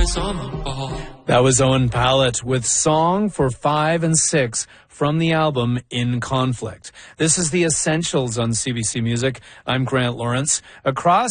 always on the ball. That was Owen Pallett with Song for 5 and 6 from the album In Conflict. This is The Essentials on CBC Music. I'm Grant Lawrence. Across